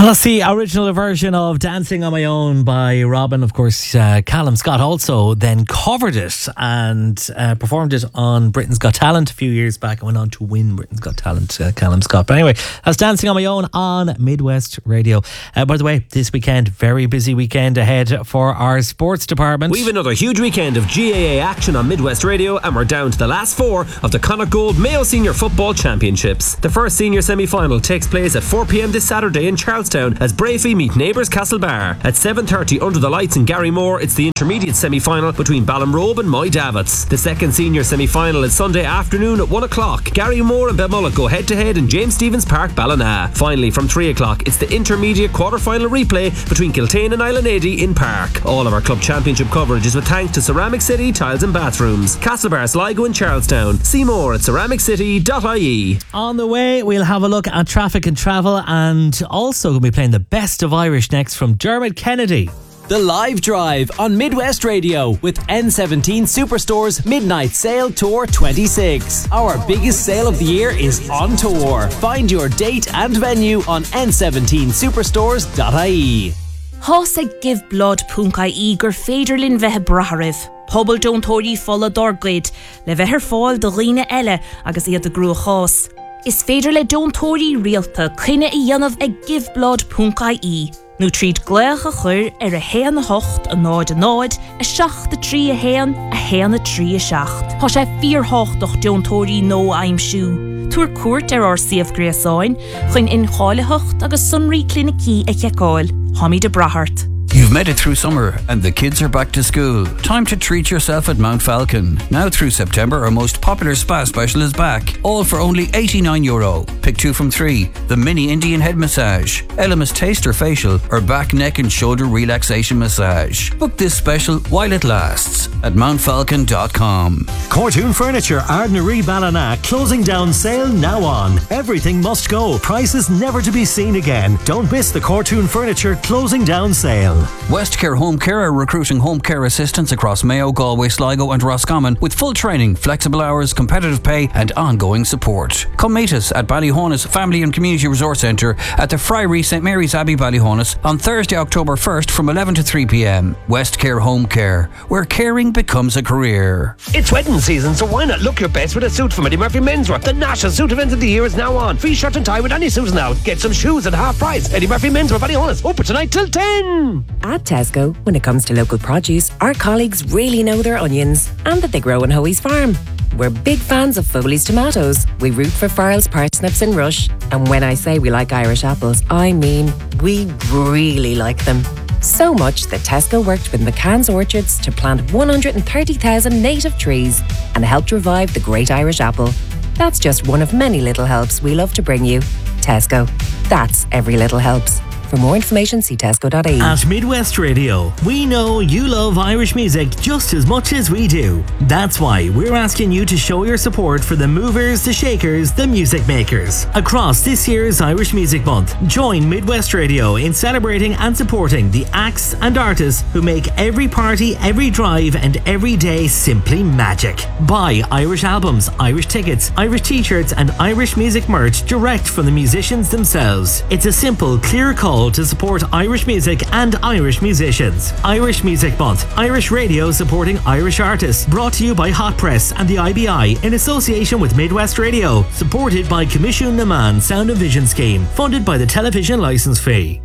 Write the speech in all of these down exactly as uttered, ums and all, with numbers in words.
Well, that's the original version of Dancing on My Own by Robin. Of course, uh, Callum Scott also then covered it and uh, performed it on Britain's Got Talent a few years back and went on to win Britain's Got Talent, uh, Callum Scott. But anyway, that's Dancing on My Own on Midwest Radio. Uh, by the way, this weekend, very busy weekend ahead for our sports department. We've another huge weekend of G A A action on Midwest Radio, and we're down to the last four of the Connacht Gold Mayo Senior Football Championships. The first senior semi-final takes place at four p.m. this Saturday in Charlestown as Bravey meet neighbours Castlebar. At seven thirty under the lights in Garrymore, it's the intermediate semi-final between Ballinrobe and Moy Davits. The second senior semi-final is Sunday afternoon at one o'clock. Garrymore and Belmullet go head-to-head in James Stephens Park, Ballina. Finally, from three o'clock, it's the intermediate quarter-final replay between Kiltane and Islandady in Park. All of our club championship coverage is with thanks to Ceramic City Tiles and Bathrooms, Castlebar, Sligo and Charlestown. See more at ceramic city dot I E. On the way, we'll have a look at traffic and travel, and also we'll be playing the best of Irish next from Dermot Kennedy. The Live Drive on Midwest Radio with N seventeen Superstore's Midnight Sale Tour twenty-six. Our biggest sale of the year is on tour. Find your date and venue on n seventeen superstores dot I E. Thás ag give blood punca í gur féidirlinn bheithe brathaibh. Pobal don't tóirí fola dorgrid, le bheithir fáil do riine eile agus iad a grú chás. Is féidir le don't tóirí rialta chuine i dhéanamh ag give blood punca í. Nú tríd gléach a chur ar a héan a hocht a náid a náid, a seach a trí a héan, a héan a trí a seacht. Tá sé fíor hocht doch don't tóirí nó aimsú. Tuair cuairt ar ár siamh gréasáin, chuin in cháile hocht agus sunraí clinicí a cheacáil, Tommy de Brahart. You've made it through summer and the kids are back to school. Time to treat yourself at Mount Falcon. Now through September, our most popular spa special is back. All for only eighty-nine euro. Pick two from three. The mini Indian head massage, Elemis taster facial, or back, neck and shoulder relaxation massage. Book this special while it lasts at mount falcon dot com. Cortoon Furniture, Ardnaree Ballina, closing down sale now on. Everything must go. Prices never to be seen again. Don't miss the Cortoon Furniture closing down sale. Westcare Home Care are recruiting home care assistants across Mayo, Galway, Sligo and Roscommon with full training, flexible hours, competitive pay and ongoing support. Come meet us at Ballyhonus Family and Community Resource Centre at the Friary St Mary's Abbey, Ballyhonus on Thursday, October first from eleven to three p.m. Westcare Home Care, where caring becomes a career. It's wedding season, so why not look your best with a suit from Eddie Murphy Menswear? The national suit event of the year is now on. Free shirt and tie with any suit now. Get some shoes at half price. Eddie Murphy Menswear, Ballyhonus, open tonight till ten. At Tesco, when it comes to local produce, our colleagues really know their onions and that they grow on Hoey's farm. We're big fans of Foley's tomatoes. We root for Farrell's parsnips and Rush. And when I say we like Irish apples, I mean we really like them. So much that Tesco worked with McCann's Orchards to plant one hundred thirty thousand native trees and helped revive the great Irish apple. That's just one of many little helps we love to bring you. Tesco. That's every little helps. For more information, see tesco dot I E. At Midwest Radio, we know you love Irish music just as much as we do. That's why we're asking you to show your support for the movers, the shakers, the music makers. Across this year's Irish Music Month, join Midwest Radio in celebrating and supporting the acts and artists who make every party, every drive and every day simply magic. Buy Irish albums, Irish tickets, Irish t-shirts and Irish music merch direct from the musicians themselves. It's a simple, clear call to support Irish music and Irish musicians. Irish Music Month, Irish Radio supporting Irish artists. Brought to you by Hot Press and the I B I in association with Midwest Radio. Supported by Commission Naman Sound and Vision Scheme. Funded by the television licence fee.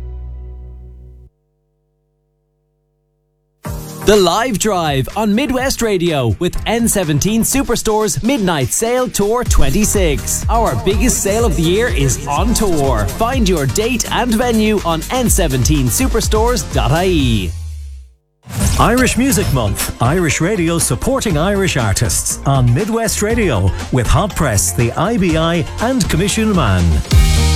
The Live Drive on Midwest Radio with N seventeen Superstore's Midnight Sale Tour twenty-six. Our biggest sale of the year is on tour. Find your date and venue on n seventeen superstores dot I E. Irish Music Month, Irish Radio supporting Irish artists on Midwest Radio with Hot Press, the I B I and Commission Man.